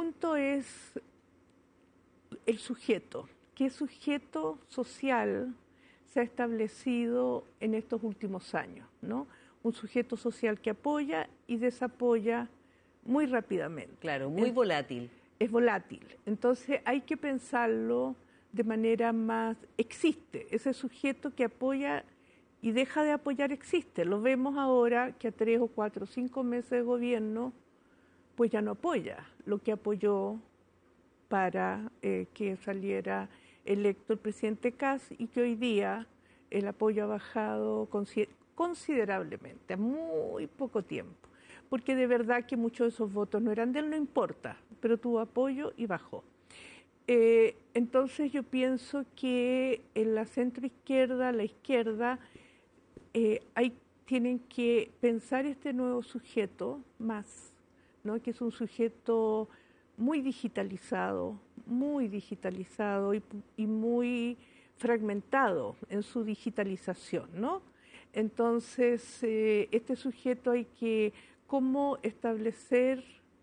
punto es el sujeto. ¿Qué sujeto social se ha establecido en estos últimos años, ¿no? Un sujeto social que apoya y desapoya muy rápidamente. Claro, muy volátil. Es volátil. Entonces hay que pensarlo de manera más... Existe, ese sujeto que apoya y deja de apoyar existe. Lo vemos ahora que a 3 o 4 o 5 meses de gobierno, pues ya no apoya lo que apoyó para que saliera electo el presidente Kast, y que hoy día el apoyo ha bajado considerablemente, a muy poco tiempo, porque de verdad que muchos de esos votos no eran de él, no importa, pero tuvo apoyo y bajó. Entonces yo pienso que en la centroizquierda, la izquierda, tienen que pensar este nuevo sujeto más, ¿no? Que es un sujeto muy digitalizado y muy fragmentado en su digitalización, ¿no? Entonces, este sujeto hay que cómo establecer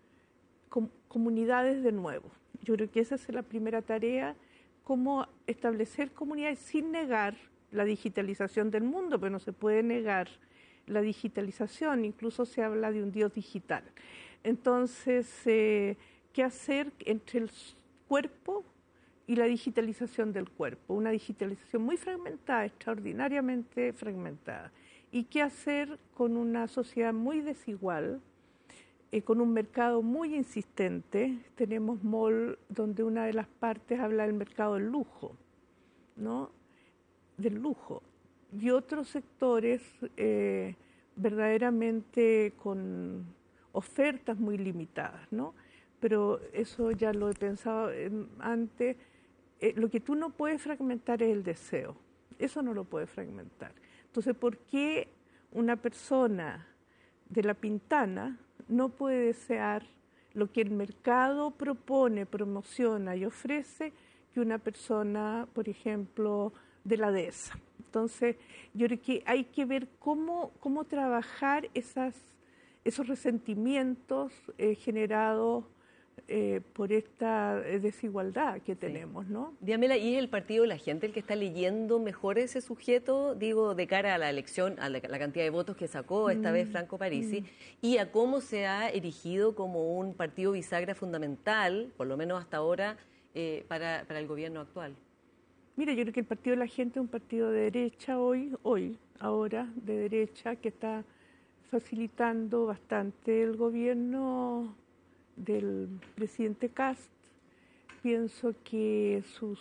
comunidades de nuevo. Yo creo que esa es la primera tarea, cómo establecer comunidades sin negar la digitalización del mundo, pero no se puede negar la digitalización, incluso se habla de un Dios digital. Entonces, ¿qué hacer entre el cuerpo y la digitalización del cuerpo? Una digitalización muy fragmentada, extraordinariamente fragmentada. ¿Y qué hacer con una sociedad muy desigual, con un mercado muy insistente? Tenemos mall donde una de las partes habla del mercado del lujo, ¿no? Del lujo. Y otros sectores verdaderamente con ofertas muy limitadas, ¿no? Pero eso ya lo he pensado antes. Lo que tú no puedes fragmentar es el deseo. Eso no lo puedes fragmentar. Entonces, ¿por qué una persona de La Pintana no puede desear lo que el mercado propone, promociona y ofrece que una persona, por ejemplo, de la dehesa? Entonces, yo creo que hay que ver cómo trabajar esos resentimientos generados por esta desigualdad que tenemos, ¿no? Diamela, ¿y es el Partido de la Gente el que está leyendo mejor ese sujeto, digo, de cara a la elección, a la cantidad de votos que sacó esta vez Franco Parisi, y a cómo se ha erigido como un partido bisagra fundamental, por lo menos hasta ahora, para el gobierno actual? Mira, yo creo que el Partido de la Gente es un partido de derecha ahora, de derecha, que está facilitando bastante el gobierno del presidente Kast. Pienso que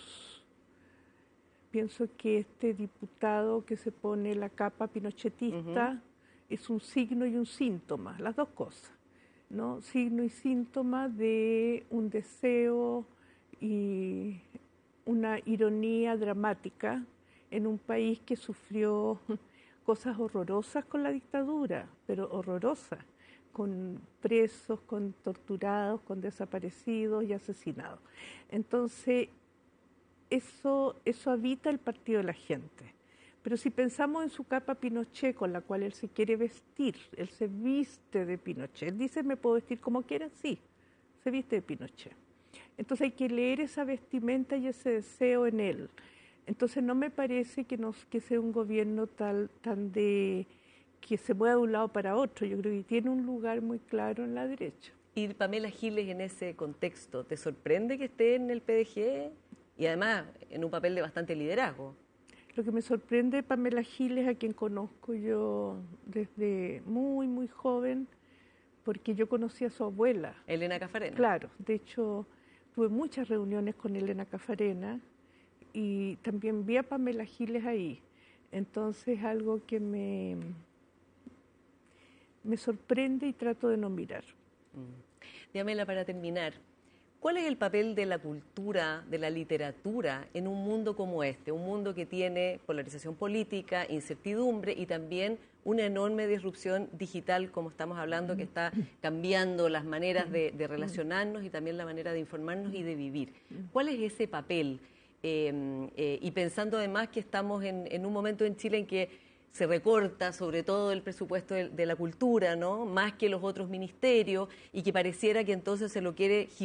este diputado que se pone la capa pinochetista es un signo y un síntoma, las dos cosas, ¿no? Signo y síntoma de un deseo y una ironía dramática en un país que sufrió cosas horrorosas con la dictadura, pero horrorosas, con presos, con torturados, con desaparecidos y asesinados. Entonces, eso habita el Partido de la Gente. Pero si pensamos en su capa Pinochet con la cual él se quiere vestir, él se viste de Pinochet, él dice, me puedo vestir como quiera, sí, se viste de Pinochet. Entonces hay que leer esa vestimenta y ese deseo en él. Entonces no me parece que sea un gobierno tan de que se mueva de un lado para otro. Yo creo que tiene un lugar muy claro en la derecha. Y Pamela Giles, en ese contexto, ¿te sorprende que esté en el PDG y además en un papel de bastante liderazgo? Lo que me sorprende de Pamela Giles, a quien conozco yo desde muy, muy joven, porque yo conocí a su abuela. Elena Caffarena. Claro, de hecho tuve muchas reuniones con Elena Caffarena y también vi a Pamela Giles ahí. Entonces algo que me sorprende y trato de no mirar. Diamela, para terminar, ¿cuál es el papel de la cultura, de la literatura en un mundo como este? Un mundo que tiene polarización política, incertidumbre y también una enorme disrupción digital, como estamos hablando, que está cambiando las maneras de relacionarnos y también la manera de informarnos y de vivir. ¿Cuál es ese papel? Y pensando además que estamos en un momento en Chile en que se recorta sobre todo el presupuesto de la cultura, ¿no? Más que los otros ministerios, y que pareciera que entonces se lo quiere